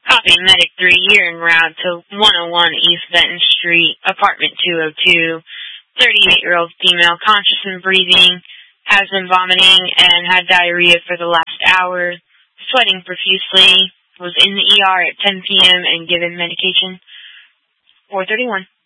Copy Medic 3, you're en route to 101 East Benton Street, apartment 202. 38-year-old female, conscious and breathing, has been vomiting and had diarrhea for the last hour, sweating profusely, was in the ER at 10 p.m. and given medication. 431.